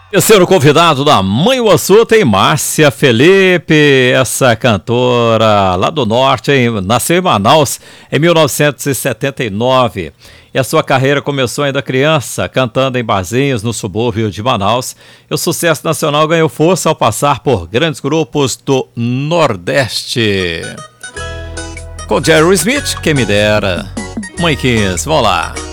Terceiro convidado da Mãe Uaçu tem Márcia Felipe, essa cantora lá do norte, hein? Nasceu em Manaus em 1979 e a sua carreira começou ainda criança, cantando em barzinhos no subúrbio de Manaus. E o sucesso nacional ganhou força ao passar por grandes grupos do Nordeste. Com Jerry Smith, quem me dera. Mãe 15, vamos lá.